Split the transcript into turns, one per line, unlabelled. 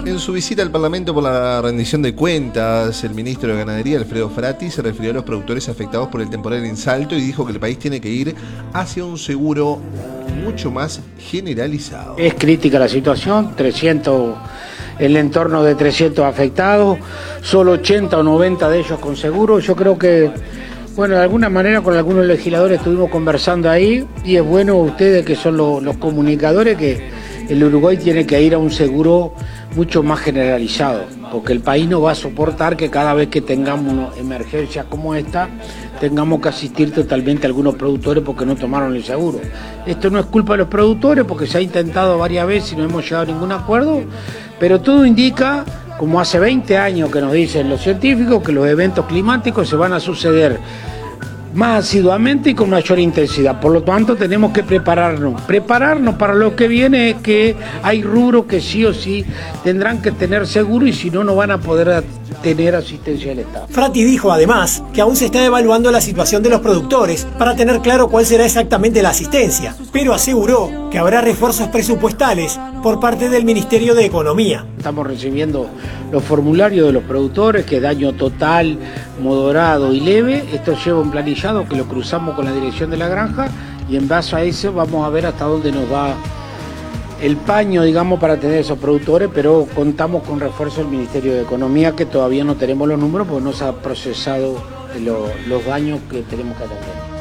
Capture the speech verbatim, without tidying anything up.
En su visita al Parlamento por la rendición de cuentas, el ministro de Ganadería, Alfredo Frati, se refirió a los productores afectados por el temporal en Salto y dijo que el país tiene que ir hacia un seguro mucho más generalizado.
Es crítica la situación, trescientos, el entorno de trescientos afectados, solo ochenta o noventa de ellos con seguro. Yo creo que, bueno, de alguna manera con algunos legisladores estuvimos conversando ahí y es bueno ustedes que son los, los comunicadores que el Uruguay tiene que ir a un seguro mucho más generalizado, porque el país no va a soportar que cada vez que tengamos emergencias como esta, tengamos que asistir totalmente a algunos productores porque no tomaron el seguro. Esto no es culpa de los productores porque se ha intentado varias veces y no hemos llegado a ningún acuerdo, pero todo indica, como hace veinte años que nos dicen los científicos, que los eventos climáticos se van a suceder más asiduamente y con mayor intensidad. Por lo tanto, tenemos que prepararnos. Prepararnos para lo que viene es que hay rubros que sí o sí tendrán que tener seguro y si no, no van a poder tener asistencia del Estado.
Frati dijo además que aún se está evaluando la situación de los productores para tener claro cuál será exactamente la asistencia, pero aseguró que habrá refuerzos presupuestales por parte del Ministerio de Economía.
Estamos recibiendo los formularios de los productores, que daño total, moderado y leve. Esto lleva un planillado que lo cruzamos con la dirección de la granja y en base a eso vamos a ver hasta dónde nos da el paño, digamos, para tener esos productores, pero contamos con refuerzo del Ministerio de Economía, que todavía no tenemos los números porque no se ha procesado los, los daños que tenemos que atender.